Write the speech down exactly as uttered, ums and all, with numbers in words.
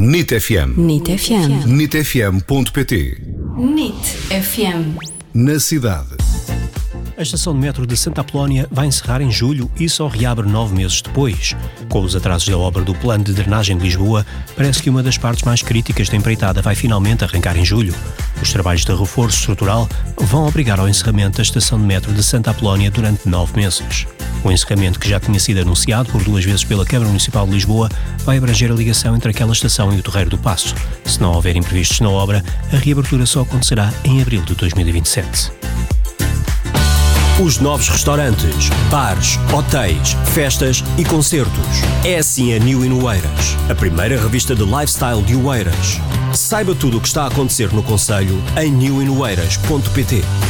N I T F M. N I T F M. N I T F M ponto P T. N I T F M. Na cidade. A estação de metro de Santa Apolónia vai encerrar em julho e só reabre nove meses depois. Com os atrasos da obra do Plano de Drenagem de Lisboa, parece que uma das partes mais críticas da empreitada vai finalmente arrancar em julho. Os trabalhos de reforço estrutural vão obrigar ao encerramento da estação de metro de Santa Apolónia durante nove meses. O encerramento, que já tinha sido anunciado por duas vezes pela Câmara Municipal de Lisboa, vai abranger a ligação entre aquela estação e o Terreiro do Paço. Se não houver imprevistos na obra, a reabertura só acontecerá em abril de dois mil e vinte e sete. Os novos restaurantes, bares, hotéis, festas e concertos. É assim a New in Oeiras, a primeira revista de lifestyle de Oeiras. Saiba tudo o que está a acontecer no concelho em new in oeiras ponto P T.